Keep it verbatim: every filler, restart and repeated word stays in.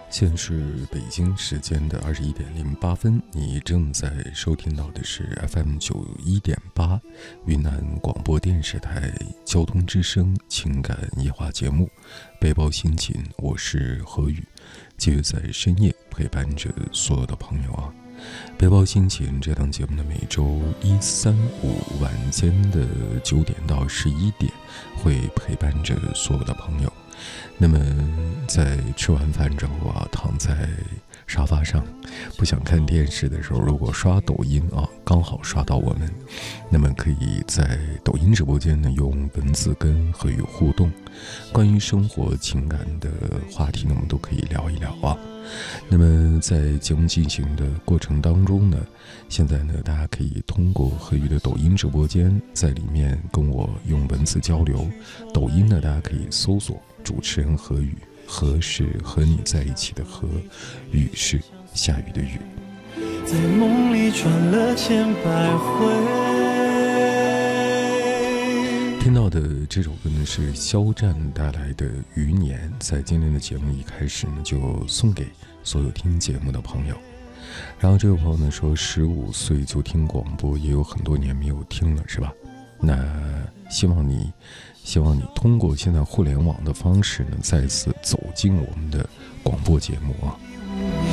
现在是北京时间的二十一点零八分，你正在收听到的是 F M 九一点八云南广播电视台交通之声情感夜话节目《背包心情》，我是何宇，继续在深夜陪伴着所有的朋友啊。背包心情这档节目呢，每周一、三、五晚间的九点到十一点会陪伴着所有的朋友。那么在吃完饭之后啊，躺在沙发上不想看电视的时候，如果刷抖音啊，刚好刷到我们，那么可以在抖音直播间呢用文字跟何宇互动，关于生活情感的话题呢，我们都可以聊一聊啊。那么在节目进行的过程当中呢，现在呢大家可以通过何宇的抖音直播间，在里面跟我用文字交流。抖音呢大家可以搜索主持人何宇，何是和你在一起的何，雨是下雨的雨。 在梦里转了千百回。 听到的这首歌呢是肖战带来的《余年》，在今天的节目一开始呢就送给所有听节目的朋友。然后这位朋友呢说，十五岁就听广播，也有很多年没有听了，是吧？那希望你希望你通过现在互联网的方式呢，再次走进我们的广播节目啊。